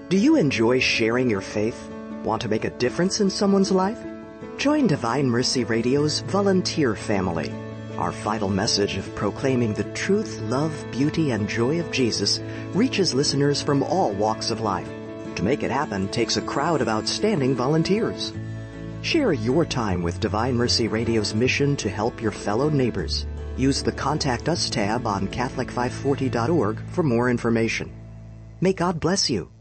Do you enjoy sharing your faith? Want to make a difference in someone's life? Join Divine Mercy Radio's volunteer family. Our vital message of proclaiming the truth, love, beauty, and joy of Jesus reaches listeners from all walks of life. To make it happen takes a crowd of outstanding volunteers. Share your time with Divine Mercy Radio's mission to help your fellow neighbors. Use the Contact Us tab on Catholic540.org for more information. May God bless you.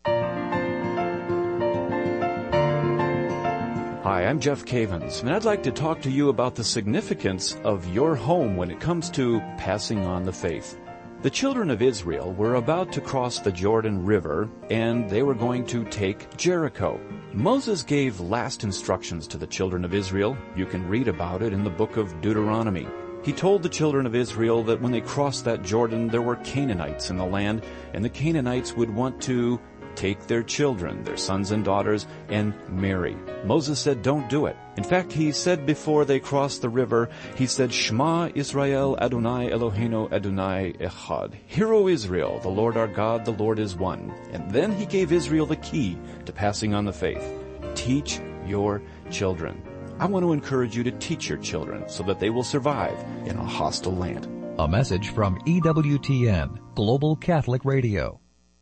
Hi, I'm Jeff Cavins, and I'd like to talk to you about the significance of your home when it comes to passing on the faith. The children of Israel were about to cross the Jordan River, and they were going to take Jericho. Moses gave last instructions to the children of Israel. You can read about it in the book of Deuteronomy. He told the children of Israel that when they crossed that Jordan, there were Canaanites in the land, and the Canaanites would want to take their children, their sons and daughters, and marry. Moses said, don't do it. In fact, he said before they crossed the river, he said, Shema Israel Adonai Eloheinu Adonai Echad. Hear, O Israel, the Lord our God, the Lord is one. And then he gave Israel the key to passing on the faith. Teach your children. I want to encourage you to teach your children so that they will survive in a hostile land. A message from EWTN, Global Catholic Radio.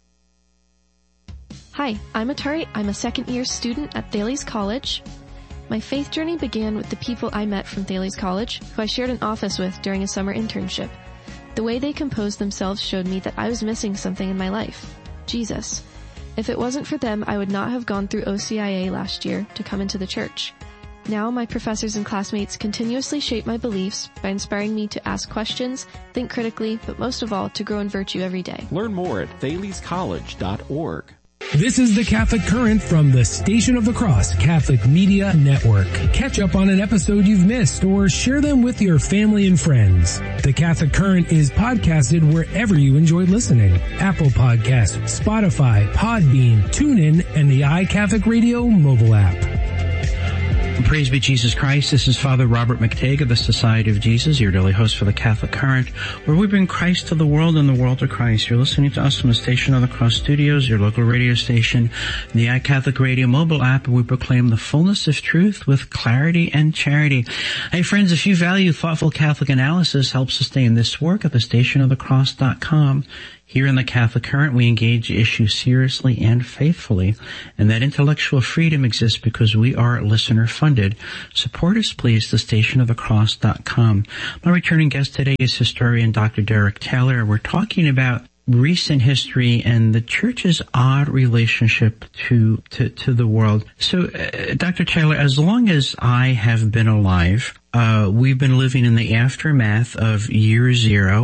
Hi, I'm Atari. I'm a second-year student at Thales College. My faith journey began with the people I met from Thales College, who I shared an office with during a summer internship. The way they composed themselves showed me that I was missing something in my life, Jesus. If it wasn't for them, I would not have gone through OCIA last year to come into the church. Now my professors and classmates continuously shape my beliefs by inspiring me to ask questions, think critically, but most of all, to grow in virtue every day. Learn more at thalescollege.org. This is the Catholic Current from the Station of the Cross Catholic Media Network. Catch up on an episode you've missed or share them with your family and friends. The Catholic Current is podcasted wherever you enjoy listening. Apple Podcasts, Spotify, Podbean, TuneIn, and the iCatholic Radio mobile app. Praise be Jesus Christ. This is Father Robert McTague of the Society of Jesus, your daily host for the Catholic Current, where we bring Christ to the world and the world to Christ. You're listening to us from the Station of the Cross Studios, your local radio station, the iCatholic Radio mobile app, and we proclaim the fullness of truth with clarity and charity. Hey friends, if you value thoughtful Catholic analysis, help sustain this work at thestationofthecross.com. Here in the Catholic Current, we engage issues seriously and faithfully, and that intellectual freedom exists because we are listener-funded. Support us, please, thestationofthecross.com. My returning guest today is historian Dr. Derek Taylor. We're talking about recent history and the Church's odd relationship to the world. So, Dr. Taylor, as long as I have been alive, we've been living in the aftermath of year zero,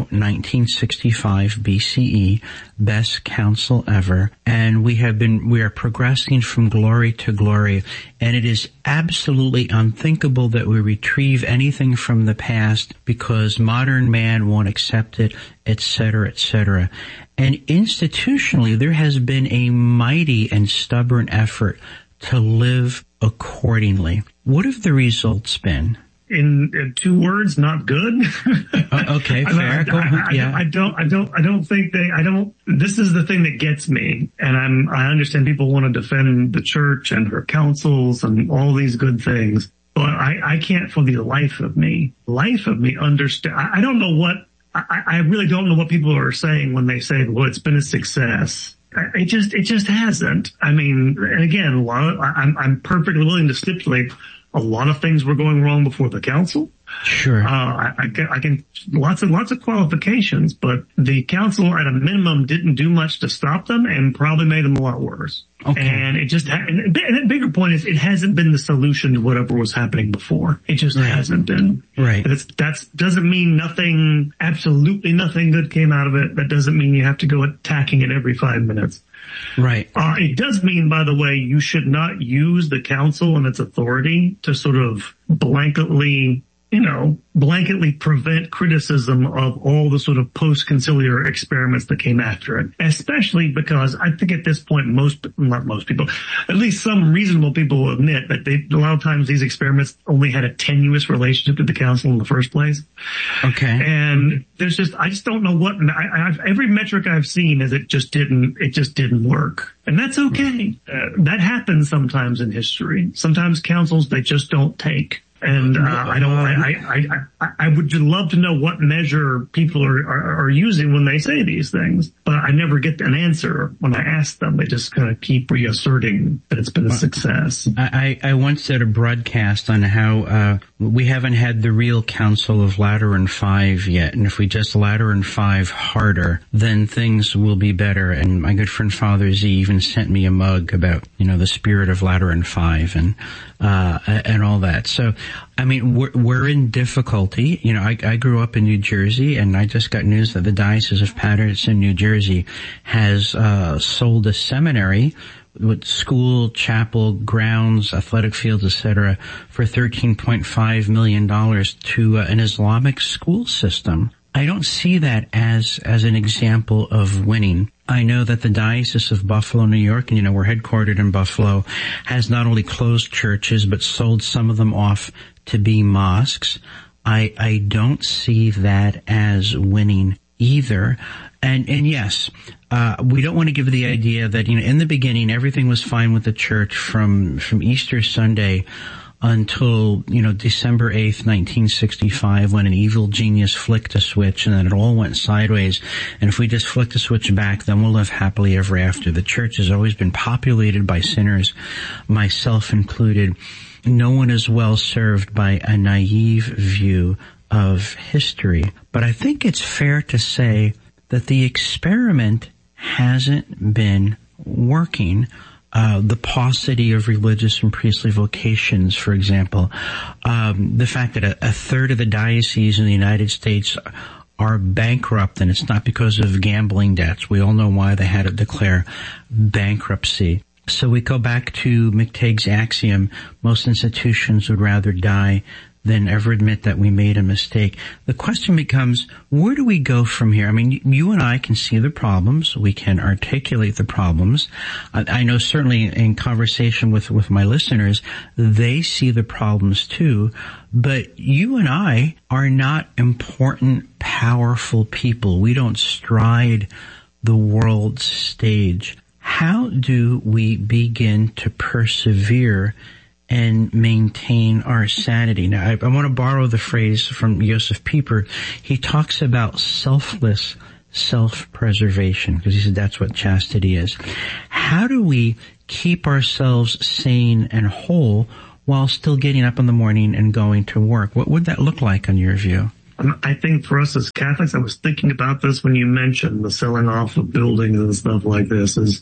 1965 BCE, best council ever, and we are progressing from glory to glory, and it is absolutely unthinkable that we retrieve anything from the past because modern man won't accept it, etc., etc. And institutionally, there has been a mighty and stubborn effort to live accordingly. What have the results been? In two words, not good. Okay, fair. I don't think this is the thing that gets me. And I understand people want to defend the church and her councils and all these good things, but I can't for the life of me understand. I don't know I really don't know what people are saying when they say, well, it's been a success. It just hasn't. I mean, and again, I'm perfectly willing to stipulate a lot of things were going wrong before the council. Sure. I can lots of qualifications, but the council at a minimum didn't do much to stop them and probably made them a lot worse. Okay. And and the bigger point is it hasn't been the solution to whatever was happening before. It just hasn't been. Right. That doesn't mean absolutely nothing good came out of it. That doesn't mean you have to go attacking it every 5 minutes. Right. It does mean, by the way, you should not use the council and its authority to sort of blanketly blanketly prevent criticism of all the sort of post-conciliar experiments that came after it, especially because I think at this point, not most people, at least some reasonable people will admit that a lot of times these experiments only had a tenuous relationship to the council in the first place. Okay. And I just don't know what, every metric I've seen is it just didn't work. And that's okay. That happens sometimes in history. Sometimes councils, they just don't take. And I would just love to know what measure people are using when they say these things, but I never get an answer when I ask them. They just kind of keep reasserting that it's been a success. I once did a broadcast on how we haven't had the real Council of Lateran 5 yet, and if we just Lateran 5 harder, then things will be better. And my good friend Father Z even sent me a mug about the spirit of Lateran 5 and all that. So, I mean, we're in difficulty. I grew up in New Jersey, and I just got news that the Diocese of Paterson, New Jersey, has sold a seminary with school, chapel, grounds, athletic fields, etc., for $13.5 million to an Islamic school system. I don't see that as an example of winning. I know that the Diocese of Buffalo, New York, and we're headquartered in Buffalo, has not only closed churches, but sold some of them off to be mosques. I don't see that as winning either. And yes, we don't want to give the idea that, in the beginning, everything was fine with the church from Easter Sunday until, December 8th, 1965, when an evil genius flicked a switch and then it all went sideways. And if we just flick the switch back, then we'll live happily ever after. The church has always been populated by sinners, myself included. No one is well served by a naive view of history. But I think it's fair to say that the experiment hasn't been working. The paucity of religious and priestly vocations, for example, the fact that a third of the dioceses in the United States are bankrupt, and it's not because of gambling debts. We all know why they had to declare bankruptcy. So we go back to McTague's axiom, most institutions would rather die than ever admit that we made a mistake. The question becomes, where do we go from here? I mean, you and I can see the problems. We can articulate the problems. I know certainly in conversation with my listeners, they see the problems too. But you and I are not important, powerful people. We don't stride the world stage. How do we begin to persevere and maintain our sanity? Now, I want to borrow the phrase from Josef Pieper. He talks about selfless self-preservation, because he said that's what chastity is. How do we keep ourselves sane and whole while still getting up in the morning and going to work? What would that look like in your view? I think for us as Catholics, I was thinking about this when you mentioned the selling off of buildings and stuff like this, is,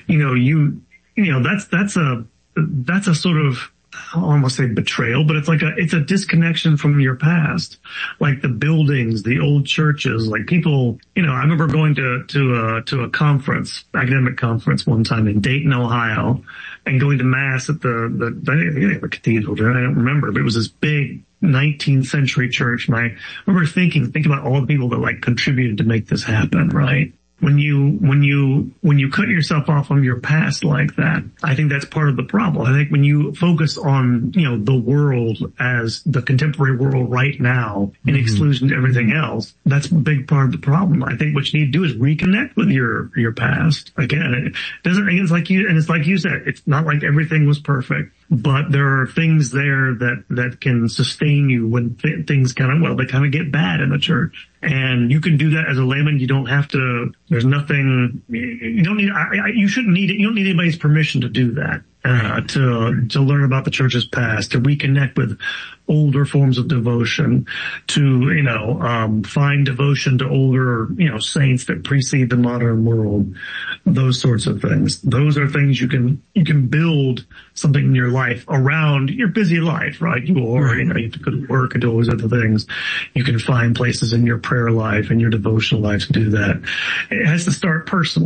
that's a sort of, I almost say betrayal, but it's a disconnection from your past. Like the buildings, the old churches, like people, I remember going to a conference, academic conference one time in Dayton, Ohio, and going to mass at the cathedral there. I don't remember, but it was this big 19th century church. And I remember thinking about all the people that contributed to make this happen, right? When you cut yourself off from your past like that, I think that's part of the problem. I think when you focus on, the world as the contemporary world right now in exclusion to everything else, that's a big part of the problem. I think what you need to do is reconnect with your past. Again, it's like you said, it's not like everything was perfect, but there are things there that can sustain you when things kind of get bad in the church. And you can do that as a layman. You don't have to, there's nothing, you don't need, you shouldn't need it. You don't need anybody's permission to do that, to learn about the church's past, to reconnect with older forms of devotion, to, find devotion to older, saints that precede the modern world, those sorts of things. Those are things you can build something in your life around your busy life, right? You have to go to work and do all these other things. You can find places in your prayer life and your devotional life to do that. It has to start personally.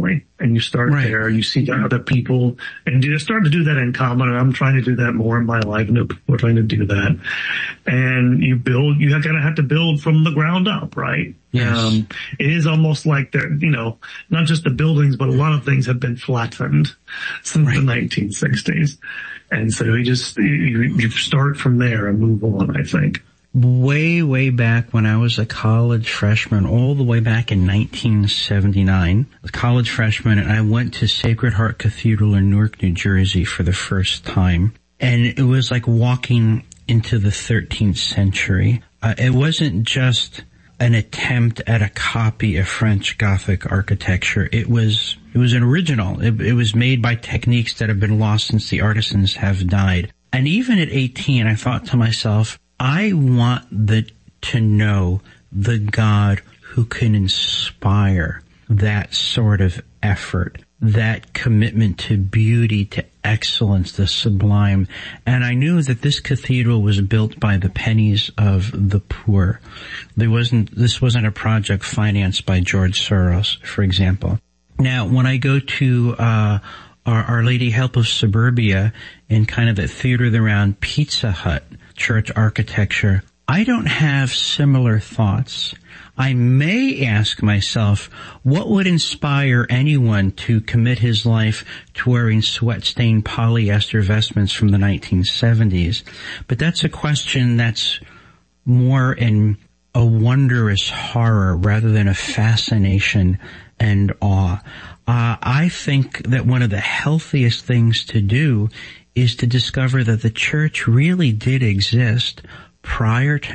and you start there, you see other people, and you start to do that in common, and I'm trying to do that more in my life, and we're trying to do that. And you kind of have to build from the ground up, right? Yes. It is almost like not just the buildings, but a lot of things have been flattened since the 1960s. And so you start from there and move on, I think. Way back when I was a college freshman, all the way back in 1979, a college freshman, and I went to Sacred Heart Cathedral in Newark, New Jersey for the first time. And it was like walking into the 13th century. It wasn't just an attempt at a copy of French Gothic architecture. It was an original. It was made by techniques that have been lost since the artisans have died. And even at 18, I thought to myself, I want to know the God who can inspire that sort of effort, that commitment to beauty, to excellence, the sublime. And I knew that this cathedral was built by the pennies of the poor. This wasn't a project financed by George Soros, for example. Now, when I go to Our Lady Help of Suburbia in kind of the theater around Pizza Hut church architecture, I don't have similar thoughts. I may ask myself, what would inspire anyone to commit his life to wearing sweat-stained polyester vestments from the 1970s? But that's a question that's more in a wondrous horror rather than a fascination and awe. I think that one of the healthiest things to do is to discover that the church really did exist prior to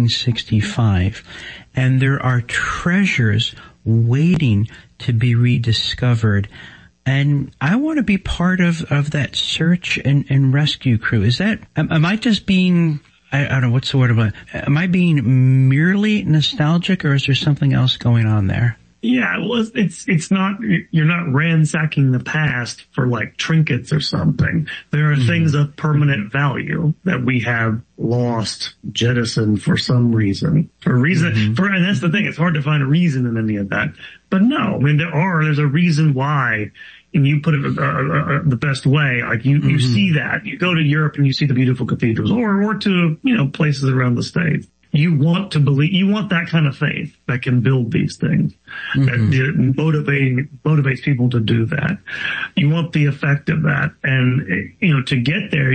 1965, and there are treasures waiting to be rediscovered. And I want to be part of that search and rescue crew. Am I just being, I don't know, what's the word about, am I being merely nostalgic, or is there something else going on there? Yeah, well, it's not, you're not ransacking the past for like trinkets or something. There are things of permanent value that we have lost, jettisoned for some reason. And that's the thing, it's hard to find a reason in any of that. But no, I mean, there's a reason why, and you put it the best way, like you see that. You go to Europe and you see the beautiful cathedrals, or to, places around the States. You want to believe, you want that kind of faith that can build these things, that motivates people to do that. You want the effect of that. And, to get there,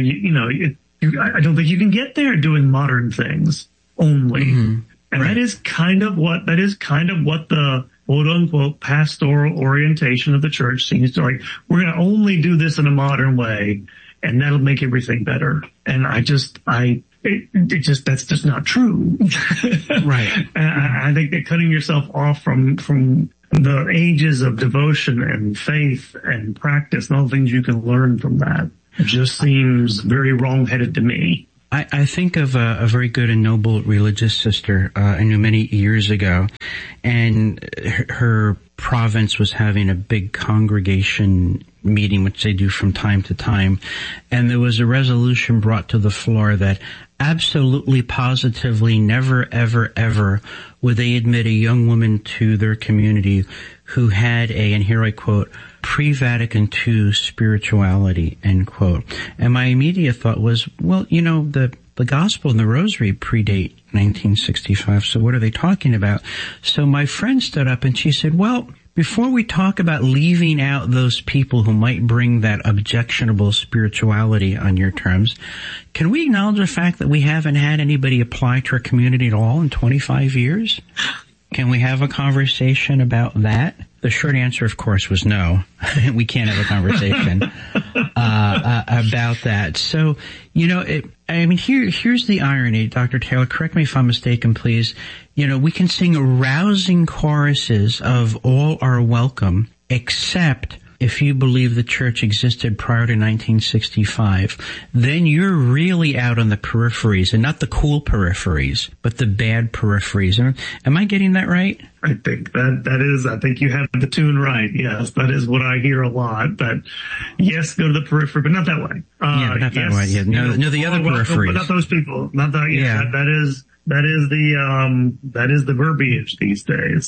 I don't think you can get there doing modern things only. And that is kind of what the quote unquote pastoral orientation of the church seems to like. We're going to only do this in a modern way, and that'll make everything better. And that's just not true. Right. I think that cutting yourself off from the ages of devotion and faith and practice and all the things you can learn from that just seems very wrong-headed to me. I think of a very good and noble religious sister I knew many years ago, and her province was having a big congregation meeting, which they do from time to time, and there was a resolution brought to the floor that absolutely, positively, never, ever, ever would they admit a young woman to their community who had and here I quote, pre-Vatican II spirituality, end quote. And my immediate thought was, well, the gospel and the rosary predate 1965, so what are they talking about? So my friend stood up and she said, well, before we talk about leaving out those people who might bring that objectionable spirituality on your terms, can we acknowledge the fact that we haven't had anybody apply to our community at all in 25 years? Can we have a conversation about that? The short answer, of course, was no. We can't have a conversation about that. So, here's the irony, Dr. Taylor. Correct me if I'm mistaken, please. We can sing rousing choruses of all are welcome, except if you believe the church existed prior to 1965, then you're really out on the peripheries, and not the cool peripheries, but the bad peripheries. Am I getting that right? I think I think you have the tune right. Yes, that is what I hear a lot. But yes, go to the periphery, but not that way. Not that way. Yeah. No, the other peripheries. But not those people. Not that. Yeah. That is the verbiage these days.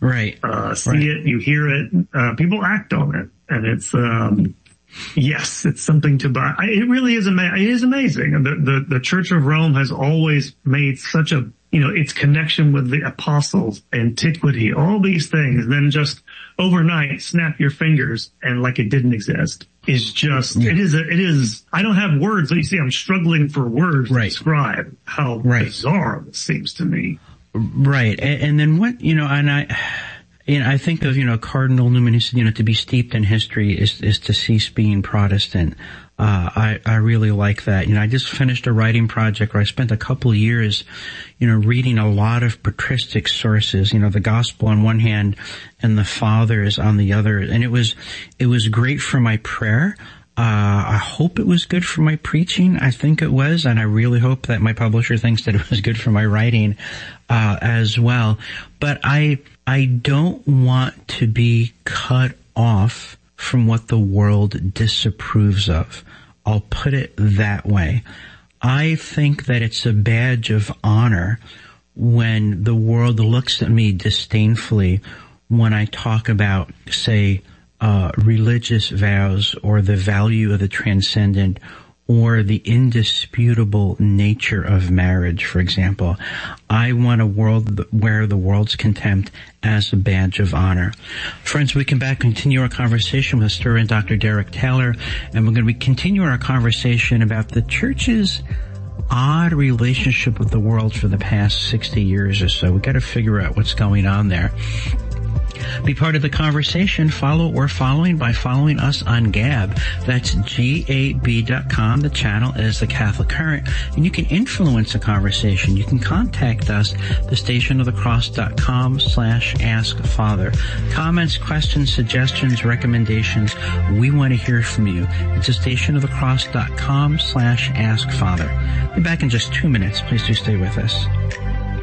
Right. See it, you hear it, people act on it. And it's, yes, it's something to buy. It really is amazing. It is amazing. The Church of Rome has always made such a, its connection with the apostles, antiquity, all these things, then just overnight snap your fingers and like it didn't exist is just, it is, I don't have words. You see, I'm struggling for words to describe how bizarre this seems to me. Right. And then what, and I think of, Cardinal Newman, he said, to be steeped in history is to cease being Protestant. I really like that. I just finished a writing project where I spent a couple of years, reading a lot of patristic sources, the gospel on one hand and the fathers on the other. And it was great for my prayer. I hope it was good for my preaching. I think it was, and I really hope that my publisher thinks that it was good for my writing, as well. But I don't want to be cut off from what the world disapproves of. I'll put it that way. I think that it's a badge of honor when the world looks at me disdainfully when I talk about, say, religious vows or the value of the transcendent or the indisputable nature of marriage, for example. I want a world where the world's contempt as a badge of honor. Friends, we come back and continue our conversation with historian Dr. Derek Taylor, and we're going to be continuing our conversation about the church's odd relationship with the world for the past 60 years or so. We've got to figure out what's going on there. Be part of the conversation. We're following by following us on Gab. That's GAB.com. The channel is The Catholic Current. And you can influence the conversation. You can contact us, thestationofthecross.com/askfather. Comments, questions, suggestions, recommendations. We want to hear from you. It's thestationofthecross.com/askfather. We'll be back in just 2 minutes. Please do stay with us.